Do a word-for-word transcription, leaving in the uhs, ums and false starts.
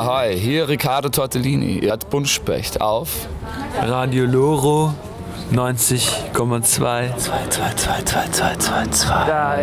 Hi, hier Riccardo Tortellini. Ihr hört Buntspecht auf Radio Loro neunzig Komma zwei. zwei zwei zwei zwei zwei zwei zwei.